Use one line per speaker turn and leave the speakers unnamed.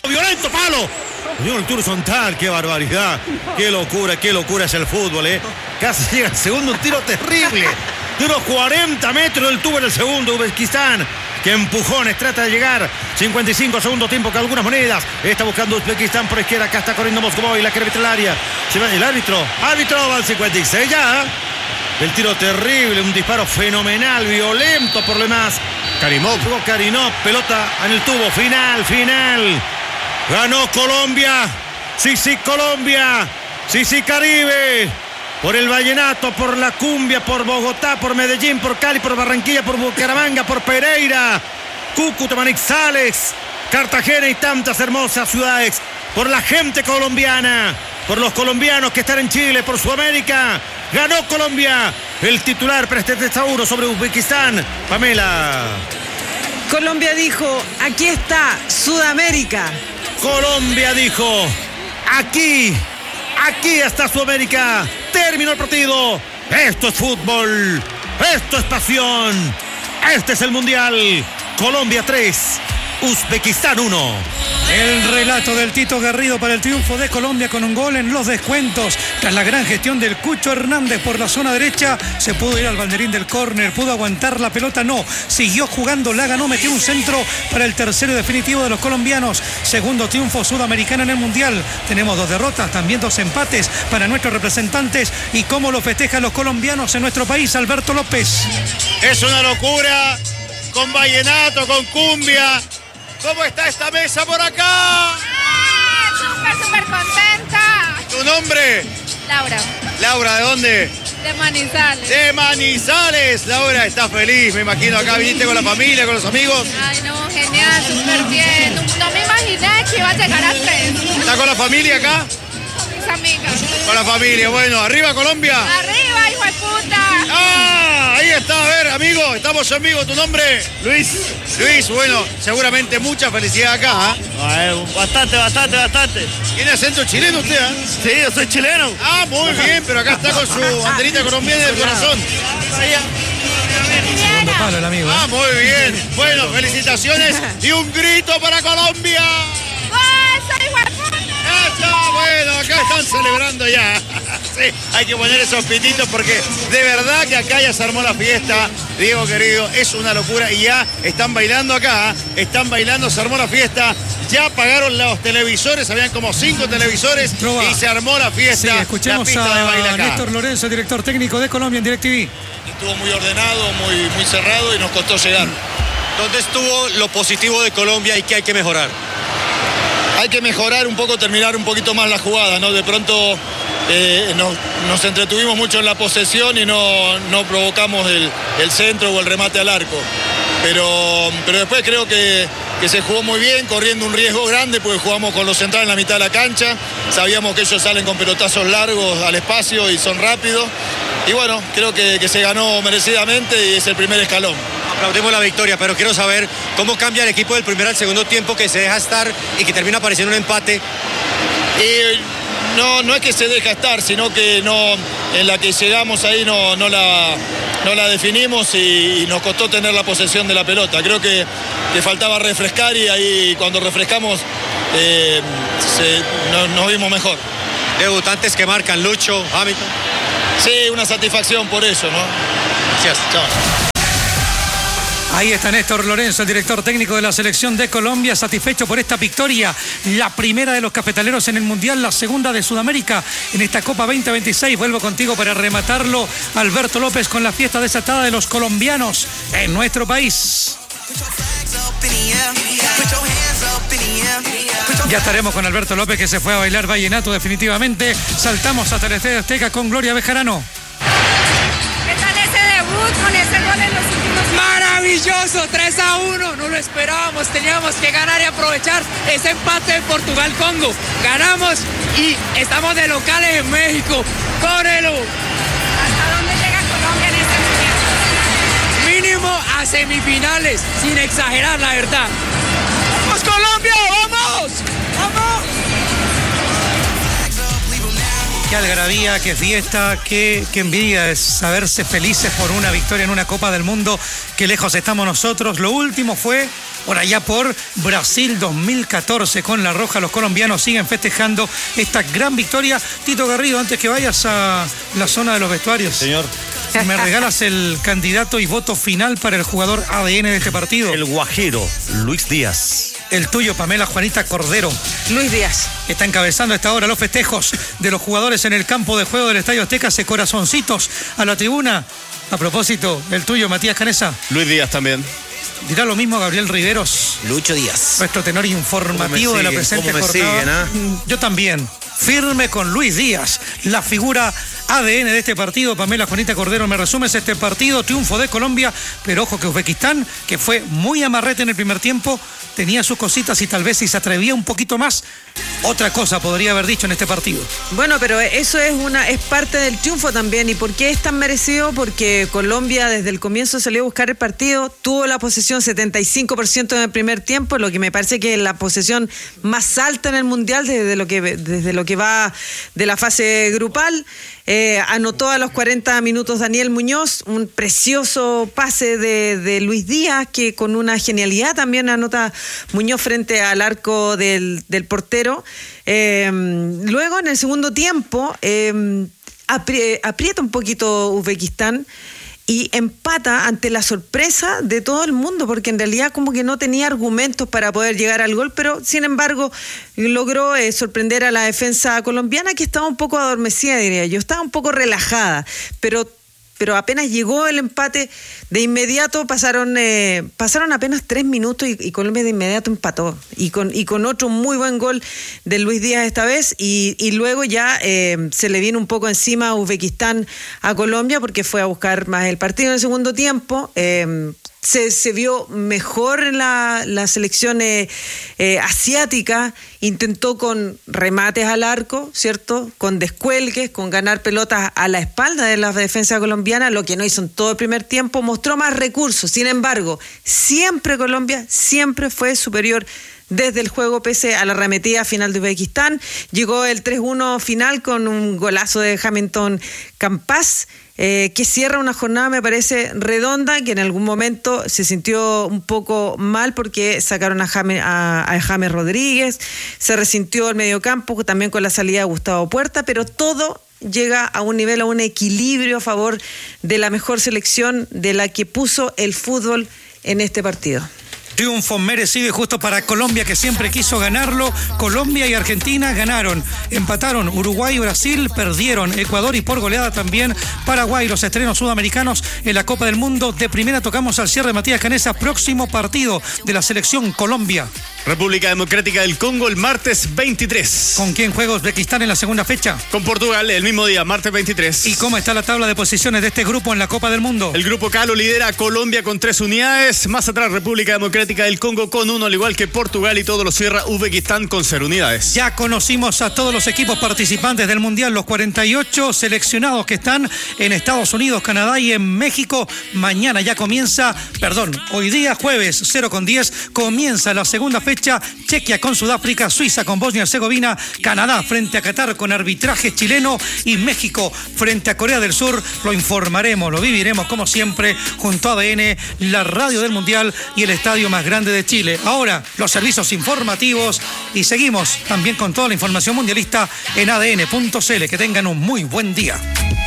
violento, palo. Señor Tur Sontar, qué barbaridad. Qué locura es el fútbol, Casi llega el segundo, un tiro terrible. De unos 40 metros del tubo en el segundo, Uzbekistán. Que empujones, trata de llegar. 55 segundo tiempo, que algunas monedas. Está buscando Uzbekistán por izquierda. Acá está corriendo Moscú y la quiere meter al área. Se va el árbitro. Árbitro va al 56 ya. El tiro terrible, un disparo fenomenal, violento por lo demás. Karimov, pelota en el tubo. Final. Ganó Colombia. Sí, Colombia. Sí, Caribe. Por el vallenato, por la cumbia, por Bogotá, por Medellín, por Cali, por Barranquilla, por Bucaramanga, por Pereira, Cúcuta, Manizales, Cartagena y tantas hermosas ciudades. Por la gente colombiana, por los colombianos que están en Chile, por Sudamérica. Ganó Colombia. El titular para este 3-1 sobre Uzbekistán. Pamela.
Colombia dijo, aquí está Sudamérica.
Colombia dijo, aquí está Sudamérica. Terminó el partido. Esto es fútbol. Esto es pasión. Este es el Mundial. Colombia 3, Uzbekistán 1.
El relato del Tito Garrido para el triunfo de Colombia con un gol en los descuentos. Tras la gran gestión del Cucho Hernández por la zona derecha, se pudo ir al banderín del córner, pudo aguantar la pelota, no. Siguió jugando, la ganó, metió un centro para el tercero definitivo de los colombianos. Segundo triunfo sudamericano en el Mundial. Tenemos 2 derrotas, también 2 empates para nuestros representantes. ¿Y cómo lo festejan los colombianos en nuestro país? Alberto López.
Es una locura, con vallenato, con cumbia. ¿Cómo está esta mesa por acá?
Súper contenta.
¿Tu nombre?
Laura.
Laura, ¿de dónde?
De Manizales.
De Manizales. Laura está feliz, me imagino. Acá viniste con la familia, con los amigos.
Ay, no, genial, súper bien. No me imaginé que iba a llegar a 3.
¿Está con la familia acá?
Con mis amigas.
Con la familia, bueno. ¿Arriba Colombia?
Arriba, hijo de puta.
¡Ah! Ahí está, a ver, amigo, estamos en vivo. ¿Tu nombre?
Luis.
Luis, bueno, seguramente mucha felicidad acá,
Bastante.
¿Tiene acento chileno usted,
Sí, yo soy chileno.
Ah, muy bien, pero acá está con su banderita colombiana del corazón.
Segundo palo el amigo.
Ah, muy bien. Bueno, felicitaciones y un grito para Colombia.
¡Eso, hijo de puta!
¡Eso! Bueno, acá están celebrando ya. Sí, hay que poner esos pititos porque de verdad que acá ya se armó la fiesta. Diego querido, es una locura y ya están bailando acá. Están bailando, se armó la fiesta. Ya apagaron los televisores, habían como 5 televisores y se armó la fiesta.
Sí, escuchemos
la pista de baile
a
acá.
Néstor Lorenzo, director técnico de Colombia en DirecTV.
Estuvo muy ordenado, muy cerrado y nos costó llegar.
¿Dónde estuvo lo positivo de Colombia y qué hay que mejorar?
Hay que mejorar un poco, terminar un poquito más la jugada, ¿no? De pronto nos entretuvimos mucho en la posesión y no provocamos el centro o el remate al arco. Pero después creo que se jugó muy bien, corriendo un riesgo grande porque jugamos con los centrales en la mitad de la cancha. Sabíamos que ellos salen con pelotazos largos al espacio y son rápidos. Y bueno, creo que se ganó merecidamente y es el primer escalón.
Aplaudimos la victoria, pero quiero saber cómo cambia el equipo del primer al segundo tiempo, que se deja estar y que termina apareciendo un empate.
No es que se deja estar, sino que en la que llegamos ahí no la definimos y nos costó tener la posesión de la pelota. Creo que faltaba refrescar y ahí cuando refrescamos nos vimos mejor.
Debutantes que marcan, Lucho, Hamilton.
Sí, una satisfacción por eso, ¿no?
Gracias.
Chao.
Ahí está Néstor Lorenzo, el director técnico de la selección de Colombia, satisfecho por esta victoria, la primera de los cafetaleros en el Mundial, la segunda de Sudamérica en esta Copa 2026. Vuelvo contigo para rematarlo, Alberto López, con la fiesta desatada de los colombianos en nuestro país. Ya estaremos con Alberto López, que se fue a bailar vallenato definitivamente. Saltamos a Telefe Azteca con Gloria Bejarano.
¿Qué tal ese debut con ese gol en los últimos?
Maravilloso, 3-1, no lo esperábamos, teníamos que ganar y aprovechar ese empate de Portugal-Congo. Ganamos y estamos de locales en México. ¡Córrelo!
¿Hasta dónde llega Colombia en este mundial?
Mínimo a semifinales, sin exagerar la verdad. ¡Vamos Colombia, vamos! ¡Vamos!
Qué algarabía, qué fiesta, qué envidia es saberse felices por una victoria en una Copa del Mundo. Qué lejos estamos nosotros. Lo último fue Por allá por Brasil 2014 con la roja, los colombianos siguen festejando esta gran victoria. Tito Garrido, antes que vayas a la zona de los vestuarios,
Señor.
¿me regalas el candidato y voto final para el jugador ADN de este partido?
El guajiro, Luis Díaz.
El tuyo, Pamela Juanita Cordero.
Luis Díaz.
Está encabezando a esta hora los festejos de los jugadores en el campo de juego del Estadio Azteca. Hace corazoncitos a la tribuna. A propósito, el tuyo, Matías Canesa.
Luis Díaz también.
Dirá lo mismo Gabriel Riveros.
Lucho Díaz.
Nuestro tenor informativo de la presente jornada. Yo también. Firme con Luis Díaz, la figura ADN de este partido. Pamela Juanita Cordero, me resumes este partido, triunfo de Colombia, pero ojo que Uzbekistán, que fue muy amarrete en el primer tiempo, tenía sus cositas y tal vez si se atrevía un poquito más, otra cosa podría haber dicho en este partido.
Bueno, pero eso es parte del triunfo también. ¿Y por qué es tan merecido? Porque Colombia desde el comienzo salió a buscar el partido, tuvo la posesión 75% en el primer tiempo, lo que me parece que es la posesión más alta en el Mundial desde lo que va de la fase grupal. Anotó a los 40 minutos Daniel Muñoz, un precioso pase de Luis Díaz, que con una genialidad también anota Muñoz frente al arco del portero. Luego en el segundo tiempo aprieta un poquito Uzbekistán y empata ante la sorpresa de todo el mundo, porque en realidad como que no tenía argumentos para poder llegar al gol, pero sin embargo logró sorprender a la defensa colombiana, que estaba un poco adormecida, diría yo, estaba un poco relajada, pero apenas llegó el empate, de inmediato pasaron apenas 3 minutos y Colombia de inmediato empató, y con otro muy buen gol de Luis Díaz esta vez, y luego ya se le vino un poco encima a Uzbekistán a Colombia, porque fue a buscar más el partido en el segundo tiempo. Se vio mejor en la selección asiática, intentó con remates al arco, ¿cierto? Con descuelgues, con ganar pelotas a la espalda de la defensa colombiana, lo que no hizo en todo el primer tiempo, mostró más recursos. Sin embargo, Colombia siempre fue superior desde el juego, pese a la arremetida final de Uzbekistán. Llegó el 3-1 final con un golazo de Hamilton Campas, que cierra una jornada, me parece, redonda, que en algún momento se sintió un poco mal porque sacaron a James Rodríguez, se resintió el mediocampo también con la salida de Gustavo Puerta, pero todo llega a un nivel, a un equilibrio a favor de la mejor selección, de la que puso el fútbol en este partido.
Triunfo merecido y justo para Colombia, que siempre quiso ganarlo. Colombia y Argentina ganaron, empataron. Uruguay y Brasil perdieron. Ecuador y por goleada también Paraguay. Los estrenos sudamericanos en la Copa del Mundo. De primera tocamos al cierre, Matías Canesa. Próximo partido de la selección Colombia.
República Democrática del Congo el martes 23.
¿Con quién juega Uzbekistán en la segunda fecha?
Con Portugal el mismo día, martes 23.
¿Y cómo está la tabla de posiciones de este grupo en la Copa del Mundo?
El grupo K lo lidera Colombia con 3 unidades. Más atrás República Democrática del Congo con 1, al igual que Portugal, y todo lo cierra Uzbekistán con 0 unidades.
Ya conocimos a todos los equipos participantes del Mundial, los 48 seleccionados que están en Estados Unidos, Canadá y en México. Mañana ya hoy día jueves 0:10 comienza la segunda fecha. Chequia con Sudáfrica, Suiza con Bosnia-Herzegovina, Canadá frente a Qatar con arbitraje chileno y México frente a Corea del Sur. Lo informaremos, lo viviremos como siempre junto a ADN, la radio del Mundial y el estadio más grande de Chile. Ahora los servicios informativos y seguimos también con toda la información mundialista en adn.cl. Que tengan un muy buen día.